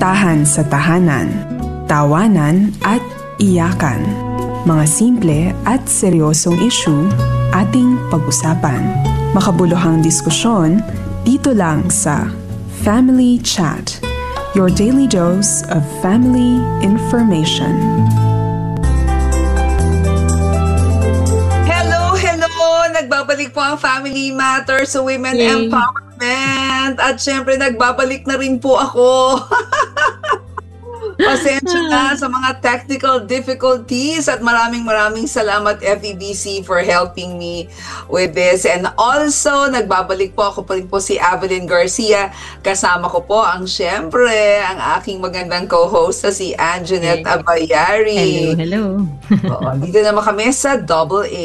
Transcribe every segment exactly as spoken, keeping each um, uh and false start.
Kwentuhan sa tahanan, tawanan at iyakan. Mga simple at seryosong issue ating pag-usapan. Makabuluhang diskusyon dito lang sa Family Chat, your daily dose of family information. Hello, hello! Nagbabalik po ang Family Matters sa Women Yay. Empowerment. At syempre, nagbabalik na rin po ako. Pasensya na sa mga technical difficulties at maraming maraming salamat F E B C for helping me with this. And also, nagbabalik po ako pa rin po si Evelyn Garcia. Kasama ko po ang syempre, ang aking magandang co-host na si Anjanette Okay. Abayari. Hello, hello. Oo, dito naman kami sa double A.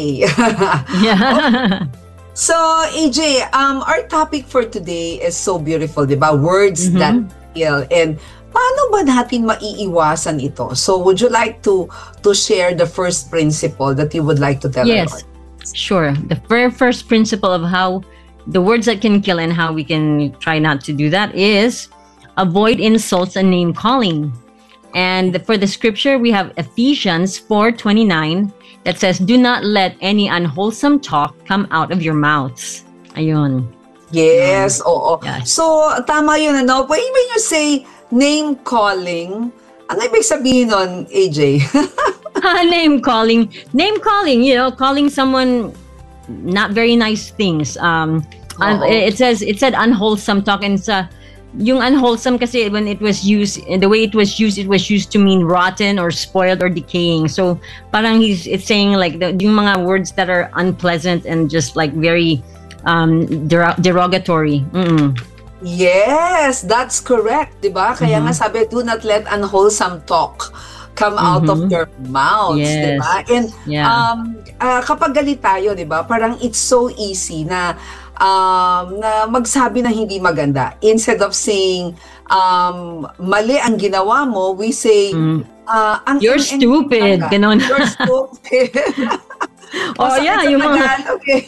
Yeah. So, A J, um, our topic for today is so beautiful, di ba? Words Mhm. that heal. And paano ba natin maiiwasan ito? So, would you like to to share the first principle that you would like to tell Yes, us? sure. The very first principle of how the words that can kill and how we can try not to do that is avoid insults and name calling. And for the scripture, we have Ephesians four twenty-nine that says, "Do not let any unwholesome talk come out of your mouths." Ayun. Yes, oo. Yes. So, tama yun, ano? When you say name calling, ano ibig sabihin nun, A J? Name calling. Name calling, you know, calling someone not very nice things. Um, un- Oo. it says, it said unwholesome talk, and sa yung unwholesome kasi when it was used, the way it was used, it was used to mean rotten or spoiled or decaying. So parang he's, it's saying like the, yung mga words that are unpleasant and just like very um, der- derogatory. Mm-mm. Yes, that's correct, 'di ba? Kaya nga sabi, do not let unwholesome talk come out of Mhm. your mouths, 'di Yes. ba? And Yeah. um ah, kapag galit tayo, 'di ba? Parang it's so easy na um na magsabi na hindi maganda. Instead of saying um mali ang ginawa mo, we say Mm. ah, ang You're ing- ing- stupid, talaga. ganon. You're stupid. Oh, Masakit yeah, sa yung mga- Tagalog, eh.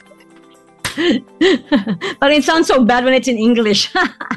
But it sounds so bad when it's in English.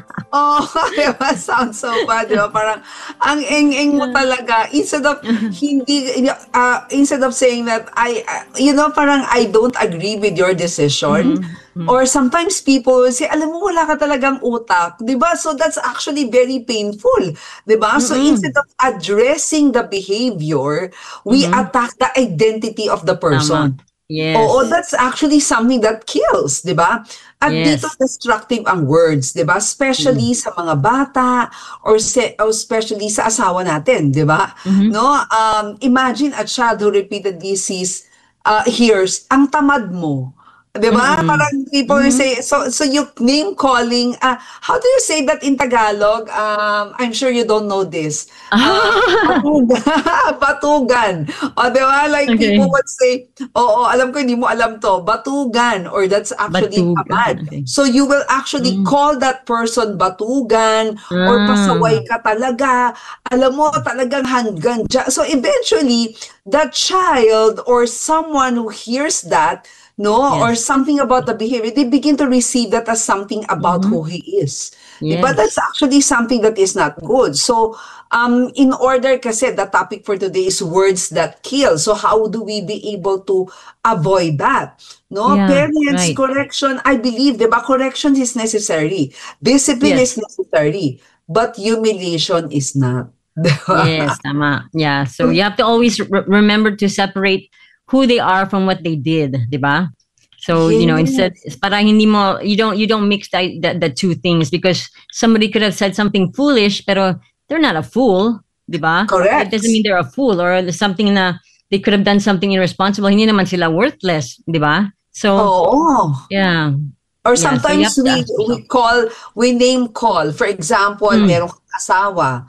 Oh, diba? Sounds so bad, diba? Parang, ang eng-eng mo talaga. Instead of, hindi, uh, instead of saying that, I, uh, you know, parang, I don't agree with your decision. Or sometimes people will say, alam mo, wala ka talagang utak. Diba? So that's actually very painful. Diba? So instead of addressing the behavior, we attack the identity of the person. Tama. Yes. Oo, that's actually something that kills, di ba? At Yes. dito destructive ang words, di ba? Especially sa mga bata or, se- or especially sa asawa natin, di ba? No? Um, imagine a child who repeatedly sees, uh, hears, ang tamad mo. Di ba? Parang people say, so so you name calling, uh, how do you say that in Tagalog? Um, I'm sure you don't know this. Uh, batugan. Batugan. O, di ba? Like Okay. people would say, oo, alam ko hindi mo alam to, batugan, or that's actually Batugan, tamad. okay. So you will actually call that person batugan or Ah. pasaway ka talaga. Alam mo, talagang hanggang dyan. So eventually, that child or someone who hears that, no, or something about the behavior, they begin to receive that as something about who he is. But Yes. that's actually something that is not good. So, um, in order, kasi the topic for today is words that kill. So, how do we be able to avoid that? No, Yeah, parents, right. correction, I believe, diba, correction is necessary. Discipline Yes. is necessary. But humiliation is not. Diba? Yes, tama. Yeah. So you have to always re- remember to separate who they are from what they did, di ba? So, you know, instead, para hindi mo, you don't, you don't mix the, the, the two things because somebody could have said something foolish, pero they're not a fool, di ba? Correct. It doesn't mean they're a fool or there's something na they could have done something irresponsible. Hindi naman sila worthless, di ba? So, Oo. yeah. Or Yeah, so you sometimes have to we ask yourself. we call, we name call. For example, merong kang asawa,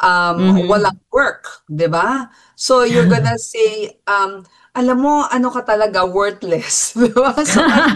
um, walang work, di ba? So you're gonna say, um, alam mo, ano ka talaga, worthless. Di ba? So,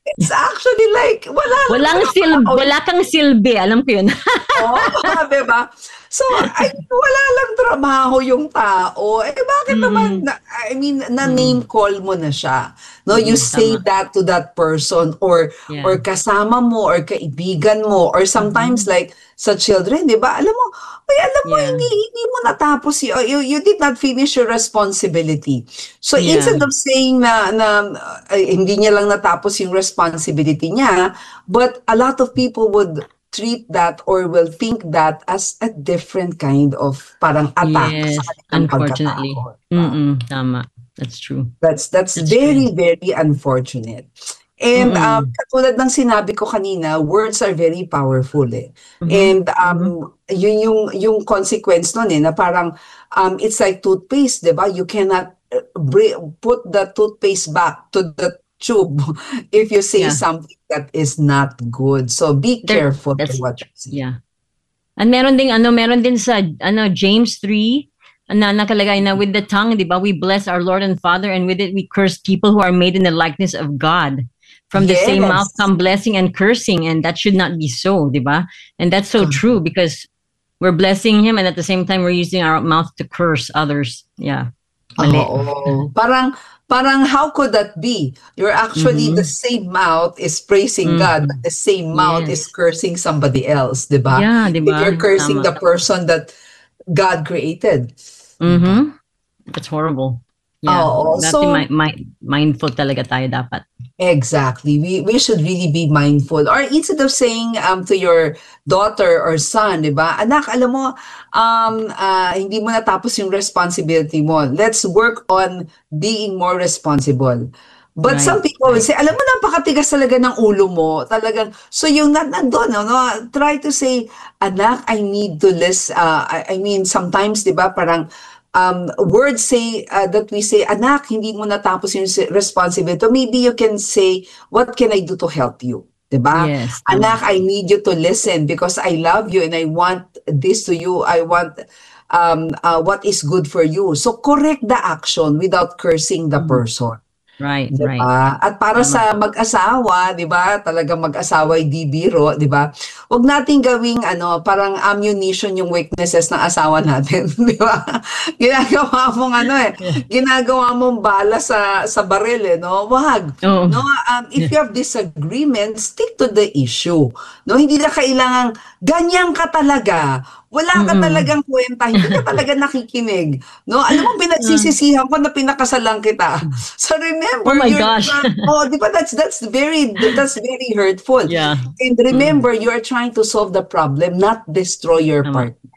It's actually like, wala lang Walang trabaho. sil wala kang silbi, alam ko yun. Oo, diba? So, ay, wala lang trabaho yung tao. Eh, bakit naman, na, I mean, na-name call mo na siya. No, you Mm, say tama. that to that person or Yeah. or kasama mo or kaibigan mo or sometimes like sa children, di ba? Alam mo, ay, alam mo, Yeah. hindi, hindi mo natapos, y- you, you did not finish your responsibility. So, Yeah. instead of saying na, na ay, hindi niya lang natapos yung responsibility niya, but a lot of people would treat that or will think that as a different kind of parang attack Yes, sa kanilang unfortunately. pagkatao. diba? Mm-mm, tama. That's true. That's that's That's very, very unfortunate. And um, Mm-mm. katulad ng sinabi ko kanina, words are very powerful eh. Mhm, And um, yun yung, yung consequence nun eh, na parang um, it's like toothpaste, di ba? You cannot uh, bri- put the toothpaste back to the tube if you say Yeah. something that is not good. So be There- careful that's with what you say. Yeah. And meron ding ano, meron din sa ano James three na nakalagay na with the tongue, 'di ba? We bless our Lord and Father, and with it we curse people who are made in the likeness of God. From the same Yes. mouth come blessing and cursing, and that should not be so, 'di ba? And that's so Uh-huh. true because we're blessing him and at the same time we're using our mouth to curse others. Yeah. Mali. Oo. Parang, parang how could that be? You're actually, Mhm. the same mouth is praising Mm. God, but the same mouth Yes. is cursing somebody else, di ba? Yeah, 'di ba? You're cursing Tama. the person that God created. Mhm. That's horrible. Yeah. Oo. Dati So- mi- mi- mindful talaga tayo dapat. Exactly. We we should really be mindful. Or instead of saying um to your daughter or son, 'di ba? Anak, alam mo, um ah, hindi mo natapos yung responsibility mo. Let's work on being more responsible. But Right, some people will right. say, alam mo, napakatigas talaga ng ulo mo. Talagang, so yung na nandun, no, no, try to say, anak, I need to listen. Uh, I, I mean, sometimes, di ba, parang, um, words say, uh, that we say, anak, hindi mo natapos yung si- responsibility. So maybe you can say, what can I do to help you? Diba? Yes, tama. Anak, I need you to listen because I love you and I want this to you. I want um, uh, what is good for you. So correct the action without cursing the person. Right, Diba? right. At para Tama. sa mag-asawa, 'di ba? Talagang mag-asawa ay di biro, 'di ba? Huwag nating gawing ano, parang ammunition yung weaknesses ng asawa natin, 'di ba? Ginagawa mong ano eh, ginagawa mong bala sa sa baril eh, no? Wag. Oo. No, um, if you have disagreement, stick to the issue. No, hindi na kailangan ganyan ka talaga. Wala ka Mm-mm. talagang kwenta, hindi ka talaga nakikinig. No, alam mo pinagsisisihan ko na pinakasalan kita. So remember, Oh my you're gosh. oh, di ba that's that's very that's very hurtful. Yeah. And remember, you are trying to solve the problem, not destroy your Tama. partner.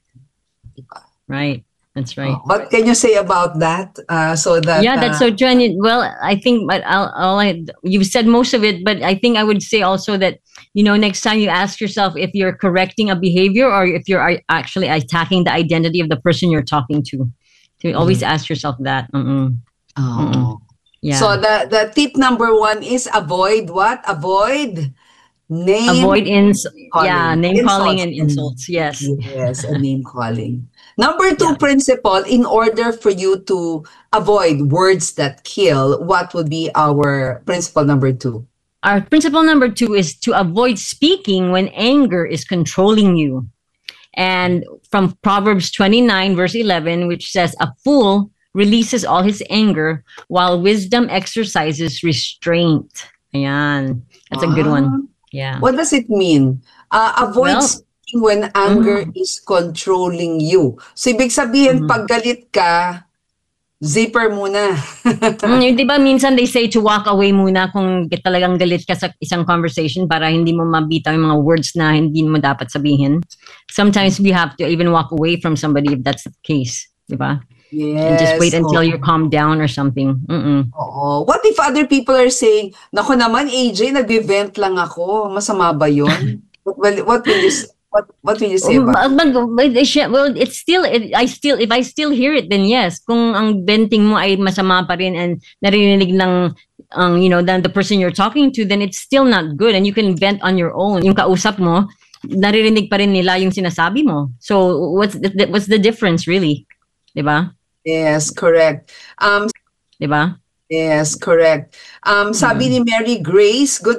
Right. That's right. What can you say about that? Uh, so that Yeah, that's uh, so true. And it, well, I think but I'll, I'll, I, you've said most of it, but I think I would say also that, you know, next time you ask yourself if you're correcting a behavior or if you're a- actually attacking the identity of the person you're talking to. To always ask yourself that. Mm-mm. oh. Yeah. So the the tip number one is avoid what? Avoid name Avoid ins calling. yeah, name calling Insults. and insults. Yes. Yes, and name calling. Number two Yeah. principle, in order for you to avoid words that kill, what would be our principle number two? Our principle number two is to avoid speaking when anger is controlling you. And from Proverbs twenty-nine, verse eleven, which says, a fool releases all his anger while wisdom exercises restraint. Ayan. That's a good Ah, one. Yeah. What does it mean? Uh, avoid Well, speaking when anger mm. is controlling you. So, ibig sabihin, Mhm. pag galit ka, zipper muna. Mm, di ba minsan they say to walk away muna kung talagang galit ka sa isang conversation para hindi mo mabitaw yung mga words na hindi mo dapat sabihin. Sometimes we have to even walk away from somebody if that's the case. Di ba? Yes. And just wait until oo. you're calmed down or something. Mm-mm. Oo. What if other people are saying, naku naman, A J, nag-vent lang ako. Masama ba yun? what, will, what will you s- what, what will you say Um, about but- but- but it should- well, it's still, it, I still, if I still hear it, then yes. Kung ang venting mo ay masama pa rin and narinig ng, um, you know, the, the person you're talking to, then it's still not good. And you can vent on your own. Yung kausap mo, naririnig pa rin nila yung sinasabi mo. So what's the, what's the difference really? Diba? Yes, correct. Um, Diba? yes, correct. Um, sabi ni Mary Grace, good